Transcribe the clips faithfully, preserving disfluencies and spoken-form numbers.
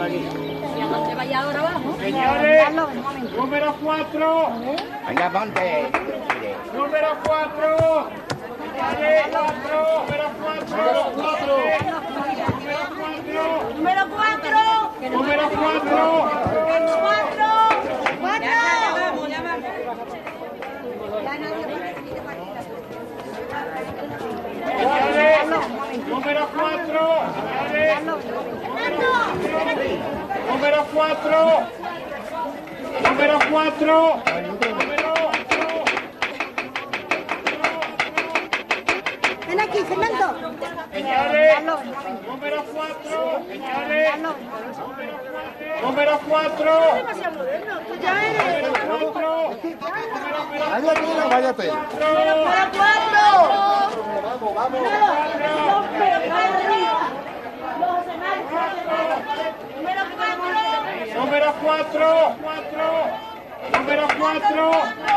¿Te vaya ahora abajo? Señores, número cuatro. Venga, ponte. Número cuatro. Señores, cuatro. Número cuatro. Cuatro. Número cuatro. Número cuatro. Cuatro. Cuatro. Señores, número cuatro. Señores, número cuatro. Número cuatro. Ven aquí, Fernando. Señores, número cuatro. Señores, número cuatro. Ya eres. Número cuatro. Váyate, no, váyate. Número cuatro. Vamos, vamos. Número cuatro. Número cuatro.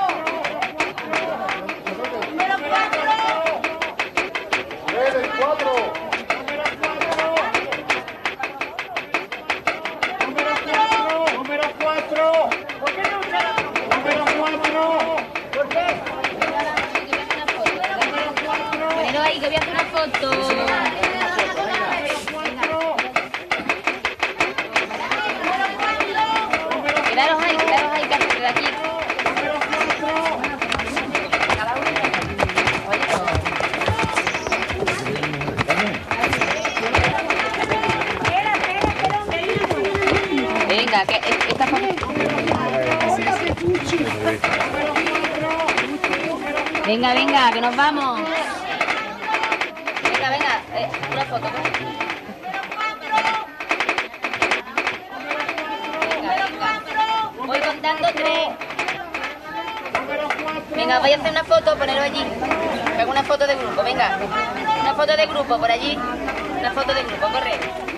Tres, cuatro. Número cuatro. Número cuatro. Pero ahí que voy a hacer una foto. Quedaros ahí, quedaros ahí, que hacer de aquí. Venga, que esta foto. Venga, venga, que nos vamos. Venga, venga, eh, una foto. Venga, venga. Voy contando tres. Venga, voy a hacer una foto, ponerlo allí. Hago una foto de grupo, venga. Una foto de grupo por allí. Una foto de grupo, corre.